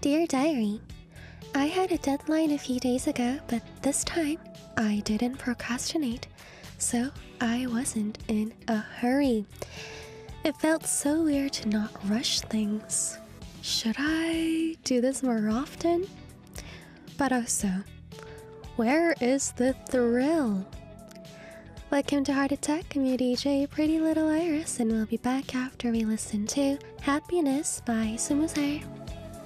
Dear Diary, I had a deadline a few days ago, but this time I didn't procrastinate, so I wasn't in a hurry. It felt so weird to not rush things. Should I do this more often? But also, where is the thrill? Welcome to Heart Attack. I'm your DJ, Pretty Little Iris, and we'll be back after we listen to Happiness by Sumuzar.